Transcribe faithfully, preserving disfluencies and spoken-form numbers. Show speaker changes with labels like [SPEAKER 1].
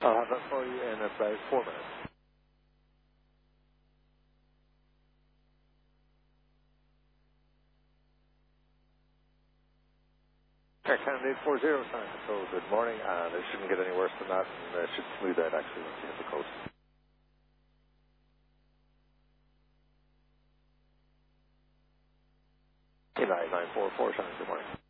[SPEAKER 1] I'll have that for you in about four minutes. Air Canada eight four zero, San Control, good morning, and it shouldn't get any worse than that, and it should smooth out actually once you hit the coast. nine nine four four, San, good morning.